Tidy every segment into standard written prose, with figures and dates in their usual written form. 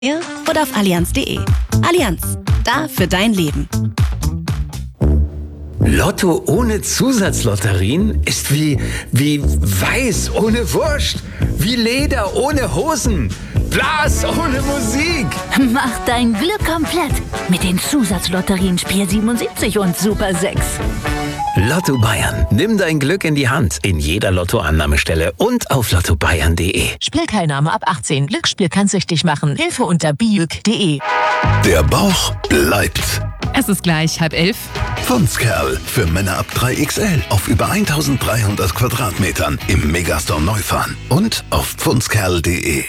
und auf allianz.de. Allianz, da für dein Leben. Lotto ohne Zusatzlotterien ist wie Weiß ohne Wurst, wie Leder ohne Hosen, Blas ohne Musik. Mach dein Glück komplett mit den Zusatzlotterien Spiel 77 und Super 6. Lotto Bayern. Nimm dein Glück in die Hand. In jeder Lottoannahmestelle und auf lottobayern.de. Spielteilnahme ab 18. Glücksspiel kann süchtig machen. Hilfe unter biüg.de. Der Bauch bleibt. Es ist gleich 10:30. Pfundskerl für Männer ab 3XL auf über 1300 Quadratmetern im Megastore Neufahren und auf pfundskerl.de.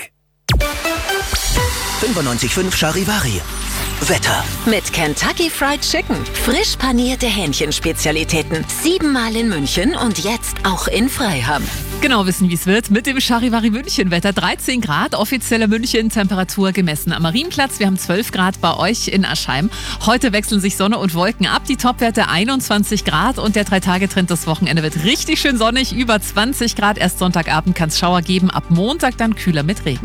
95.5 Charivari. Wetter. Mit Kentucky Fried Chicken. Frisch panierte Hähnchenspezialitäten. 7-mal in München und jetzt auch in Freiham. Genau wissen, wie es wird mit dem Charivari München-Wetter. 13 Grad, offizielle München-Temperatur gemessen am Marienplatz. Wir haben 12 Grad bei euch in Aschheim. Heute wechseln sich Sonne und Wolken ab. Die Topwerte 21 Grad und der 3-Tage-Trend das Wochenende wird richtig schön sonnig. Über 20 Grad. Erst Sonntagabend kann es Schauer geben. Ab Montag dann kühler mit Regen.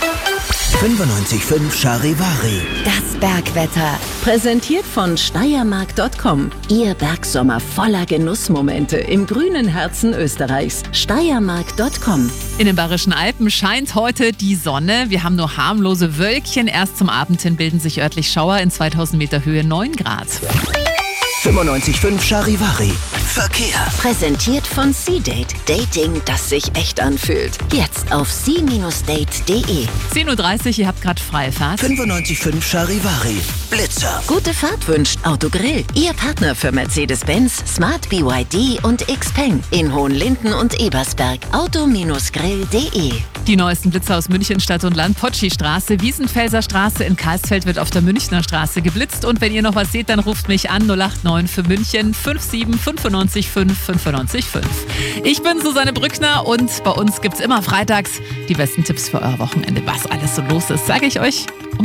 95.5 Charivari. Das Bergwetter. Präsentiert von Steiermark.com. Ihr Bergsommer voller Genussmomente im grünen Herzen Österreichs. Steiermark.com. In den Bayerischen Alpen scheint heute die Sonne. Wir haben nur harmlose Wölkchen. Erst zum Abend hin bilden sich örtlich Schauer in 2000 Meter Höhe 9 Grad. 95.5 Charivari. Verkehr. Präsentiert von C-Date. Dating, das sich echt anfühlt. Jetzt auf c-date.de. 10:30 Uhr, ihr habt gerade Freifahrt. 95.5 Charivari. Blitzer. Gute Fahrt wünscht Autogrill. Ihr Partner für Mercedes-Benz, Smart BYD und Xpeng. In Hohenlinden und Ebersberg. Auto-grill.de. Die neuesten Blitzer aus München, Stadt und Land. Potschi-Straße, Wiesenfelser Straße, in Karlsfeld wird auf der Münchner Straße geblitzt. Und wenn ihr noch was seht, dann ruft mich an 089 für München 57 95 5 95 5. Ich bin Susanne Brückner und bei uns gibt's immer freitags die besten Tipps für euer Wochenende. Was alles so los ist, sage ich euch